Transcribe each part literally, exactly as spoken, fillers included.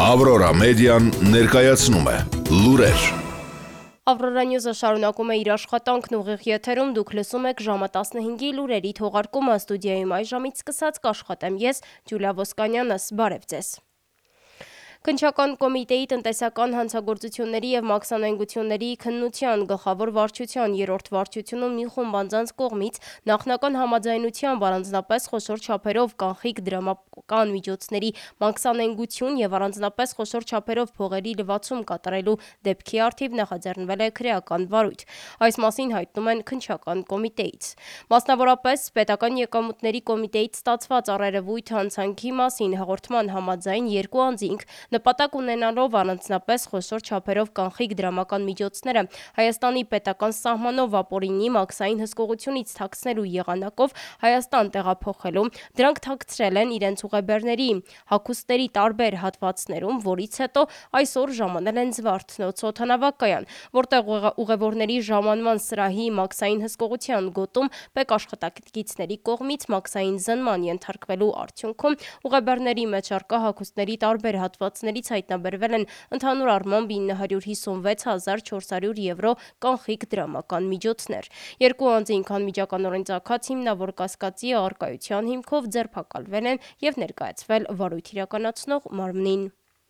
Ավրորա մեդիան ներկայացնում է լուրեր։ Ավրորա Նյուզը շարունակում է իր աշխատանքն ուղիղ եթերում, դուք լսում եք ժամը տասնհինգի լուրերի թողարկումը, ստուդիայում այժմից սկսած կաշխատեմ ես, Ջուլիա Ոսկանյանս, բարև ձեզ։ Քննչական կոմիտեի տնտեսական հանցագործությունների և մաքսանենգությունների քննության գլխավոր վարչության երրորդ վարչությունում մի խումբ անձանց կողմից նախնական համաձայնությամբ առանձնապես խոշոր չափերով կանխիկ դրամական միջոցների մաքսանենգություն և առանձնապես խոշոր չափերով փողերի լվացում կատարելու դեպքի առթիվ նախաձեռնվել է քրեական վարույթ։ Այս մասին հայտնում են քննչական կոմիտեից։ Մասնավորապես պետական եկամուտների կոմիտեից ստացված առերևույթ հանցանքի մասին հաղորդման համաձայն երկու անձինք նպատակ ունենալով առանձնապես խոշոր չափերով կանխիկ դրամական միջոցները Հայաստանի պետական սահմանով ապօրինի մաքսային հսկողությունից թաքցնելու եղանակով Հայաստան տեղափոխելու, դրանք թաքցրել են իրենց ուղեբեռների հագուստների տարբեր հատվածներում, որից հետո այսօր ժամանել են Զվարթնոց օդանավակայան, որտեղ ուղևորների ժամանման սրահի մաքսային հսկողության գոտում ՊԵԿ աշխատակիցների կողմից մաքսային զննման ենթարկվելու արդյունքում ուղեբեռների մեջ առկա հագուստների տարբեր հատվածներ ներից հայտնաբերվել են ընդհանուր առմամբ ինը հարյուր հիսունվեց հազար չորս հարյուր եվրո կանխիկ դրամական միջոցներ։ Երկու անձինք անմիջականորեն ծագած հիմնավոր կասկածի առկայության հիմքով ձերբակալվել են և ներկայացվել վարույթ իրականացնող մարմնին։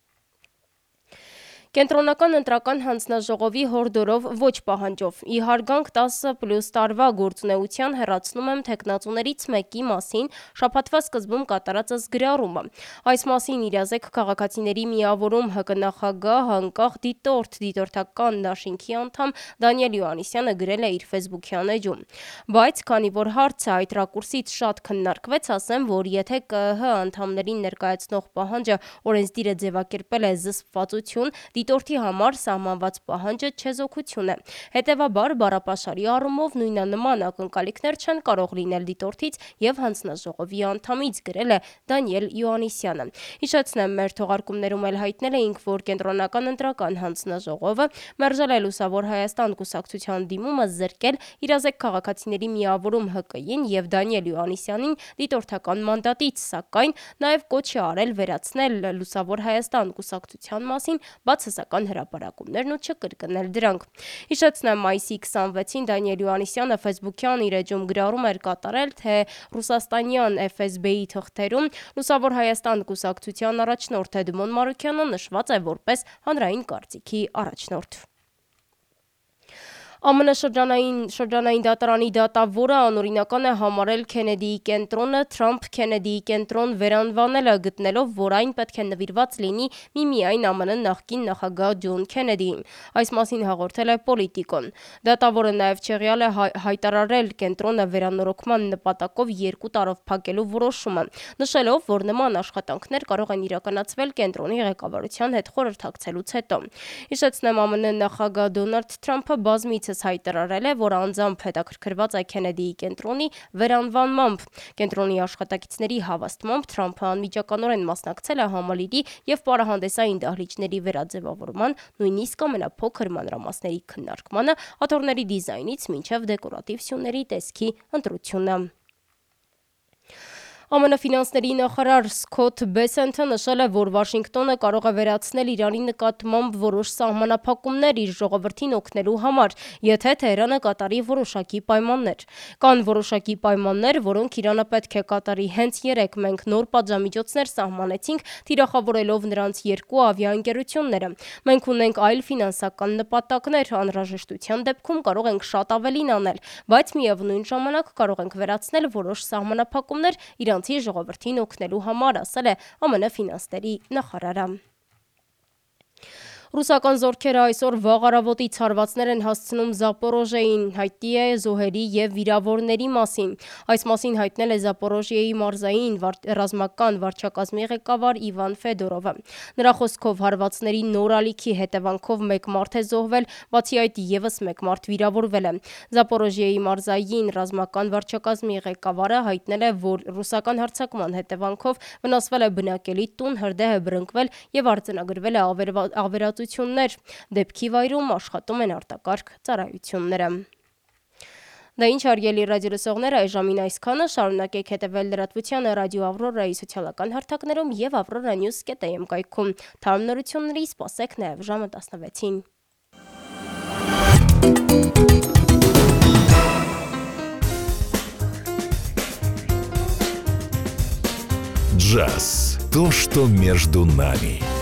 Կենտրոնական ընտրական հանձնաժողովի հորդորով ոչ պահանջով ի հարգանք տասը պլյուս տարվա գործունեության հեռացնում եմ թեկնածուներից մեկի մասին շաբաթվա սկզբում կատարածս գրառումը։ Այս մասին իրազեկ քաղաքացիների միավորում ՀԿ նախագահ անկախ դիտորդ դիտորդական դաշինքի անդամ Դանիել Յոհաննիսյանը գրել է իր ֆեյսբուքյան էջում։ Բայց քանի որ հարցը այդ ռակուրսից շատ քննարկվեց, ասեմ, որ եթե ԿԸՀ անդամներին ներկայացնող պահանջը օրենսդիրը ձևակերպել է զսպվածություն, դիտորդի համար սահմանված պահանջը չեզոքություն է։ Հետևաբար բառապաշարի առումով նույնանման ակնկալիքներ չեն կարող լինել դիտորդից և հանձնաժողովի անդամից, գրել է Դանիել Յոհաննիսյանը։ Հիշեցնեմ, մեր թողարկումներում էլ հայտնել էինք, որ Կենտրոնական ընտրական հանձնաժողովը մերժել է Լուսավոր Հայաստան կուսակցության դիմումը զրկել իրազեկ քաղաքացիների միավորում ՀԿ-ին և Դանիել Յոհաննիսյանին դիտորդական մանդատից, սակայն նաև կոչ է արել վերացնել Լուսավոր Հայաստան կուսակցության մասին բացասական հրապարակումներն ու չկրկնել դրանք։ Հիշեցնեմ, մայիսի քսանվեցին Դանիել Յոհաննիսյանը ֆեյսբուքյան իր էջում գրառում էր կատարել, թե ռուսաստանյան Էֆ Էս Բի-ի թղթերում Լուսավոր Հայաստան կուսակցության առաջնորդ Էդմոն Մարուքյանը նշված է որպես հանրային կարծիքի առաջնորդ։ ԱՄՆ շրջանային, շրջանային դատարանի դատավորը անօրինական է համարել Քենեդիի կենտրոնը Թրամփ-Քենեդիի կենտրոն վերանվանելը, գտնելով, որ այն պետք է նվիրված լինի միմիայն ԱՄՆ նախկին նախագահ Ջոն Քենեդիին։ Այս մասին հաղորդել է Պոլիտիկոն։ Դատավորը նաև չեղյալ է հայտարարել կենտրոնը վերանորոգման նպատակով երկու տարով փակելու որոշումը, նշելով, որ նման աշխատանքներ կարող են իրականացվել կենտրոնի ղեկավարության հետ խորհրդակցելուց հետո։ Հիշեցնեմ, ԱՄՆ նախագահ Դոնալդ Թրամփը բազմիցս հայտարարել է, որ անձամբ հետաքրքրված է Քենեդիի կենտրոնի վերանվանմամբ։ Կենտրոնի աշխատակիցների հավաստմամբ Թրամփը անմիջականորեն մասնակցել է համալիրի և պարահանդեսային դահլիճների վերաձևավորման, նույնիսկ ամենափոքր մանրամասների քննարկմանը, աթոռների դիզայնից մինչև դեկորատիվ սյուների տեսքի ընտրությունը։ ԱՄՆ ֆինանսների նախարար Սքոթ Բեսենթը նշել է, որ Վաշինգտոնը կարող է վերացնել Իրանի նկատմամբ որոշ սահմանափակումներ իր ժողովրդին օգնելու համար, եթե Թեհրանը կատարի որոշակի պայմաններ։ Կան որոշակի պայմաններ, որոնք Իրանը պետք է կատարի, հենց երեկ մենք նոր պատժամիջոցներ սահմանեցինք, թիրախավորելով նրանց երկու ավիաընկերությունները։ Մենք ունենք այլ ֆինանսական նպատակներ, անհրաժեշտության դեպքում կարող ենք շատ ավելին անել, բայց միևնույն ժամանակ կարող ենք վերացնել որոշ սահմանափակումներ իրանցի ժողովրդին օգնելու համար, ասել է ԱՄՆ ֆինանսների նախարարը։ Ռուսական զորքերը այսօր վաղ առավոտից հարվածներ են հասցնում Զապորոժեին, հայտնի է զոհերի և վիրավորների մասին։ Այս մասին հայտնել է Զապորոժիեի մարզային ռազմական վարչակազմի ղեկավար Իվան Ֆեդորովը։ Նրա խոսքով հարվածների նոր ալիքի հետևանքով մեկ մարդ է զոհվել, բացի այդ ևս մեկ մարդ վիրավորվել է։ Զապորոժիեի մարզային ռազմական վարչակազմի ղեկավարը հայտնել է, որ ռուսական հարձակման հետևանքով վնասվել է բնակելի տուն, հրդեհ է բռնկվել և արձանագրվել է ավերածություններ։ Դեպքի վայրում աշխատում են արտակարգ ծառայությունները։ Դա ինչ հարգելի ռադիոլսողներ, այժմին այսքանը, շարունակեք հետևել լրատվությանը Ռադիո Ավրորայի սոցիալական հարթակներում եւ Avrora News dot am կայքում։ Թարմ նորությունների սպասեք նաեւ ժամը տասնվեցին։ Джаз. То, что между нами.